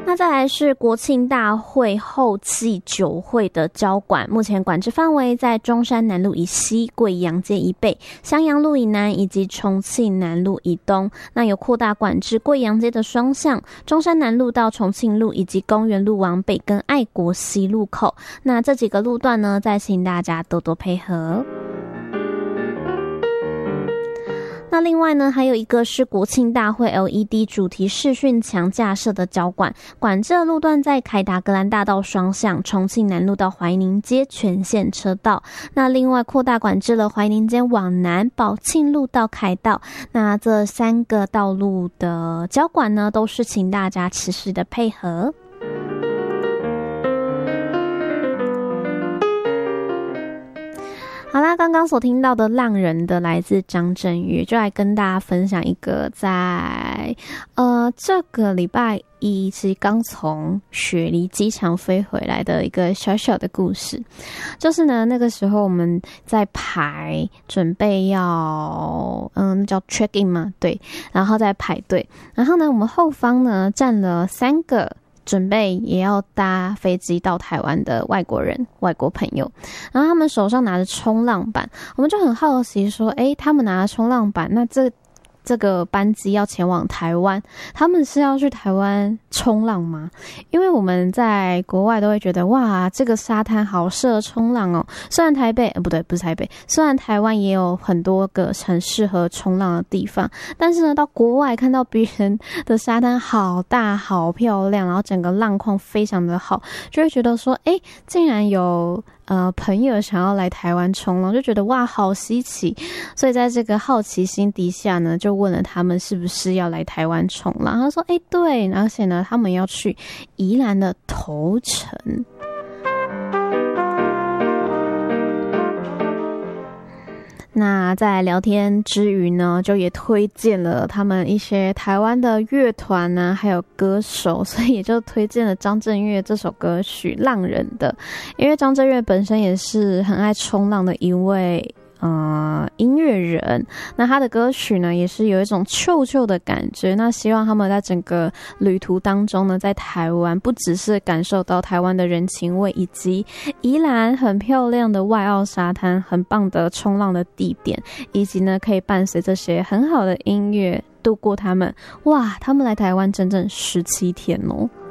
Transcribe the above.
那再来是国庆大会后祭酒会的交管，目前管制范围在中山南路以西、贵阳街以北、襄阳路以南以及重庆南路以东。那有扩大管制贵阳街的双向，中山南路到重庆路以及公园路往北跟爱国西路口。那这几个路段呢，再请大家多多配合。那另外呢，还有一个是国庆大会 LED 主题视讯墙架设的交管，管制的路段在凯达格兰大道双向、重庆南路到怀宁街全线车道。那另外扩大管制了怀宁街往南、宝庆路到凯道。那这3个道路的交管呢，都是请大家持续的配合。好啦，刚刚所听到的浪人的来自张震岳，就来跟大家分享一个在这个礼拜一其实刚从雪梨机场飞回来的一个小小的故事。就是呢，那个时候我们在排准备要叫 check in 嘛，对，然后在排队，然后呢我们后方呢站了3个准备也要搭飞机到台湾的外国朋友，然后他们手上拿着冲浪板，我们就很好奇说，他们拿着冲浪板，那这个班机要前往台湾，他们是要去台湾冲浪吗？因为我们在国外都会觉得，哇，这个沙滩好适合冲浪哦。虽然台北不是台北，虽然台湾也有很多个很适合冲浪的地方，但是呢，到国外看到别人的沙滩好大好漂亮，然后整个浪况非常的好，就会觉得说，竟然有朋友想要来台湾冲浪，就觉得哇好稀奇，所以在这个好奇心底下呢，就问了他们是不是要来台湾冲浪。他说对，而且呢他们要去宜兰的头城。那在聊天之余呢，就也推荐了他们一些台湾的乐团啊，还有歌手，所以也就推荐了张震岳这首歌曲《浪人》的，因为张震岳本身也是很爱冲浪的一位音乐人，那他的歌曲呢也是有一种臭臭的感觉，那希望他们在整个旅途当中呢，在台湾不只是感受到台湾的人情味，以及宜兰很漂亮的外澳沙滩，很棒的冲浪的地点，以及呢可以伴随这些很好的音乐度过他们来台湾整整17天哦。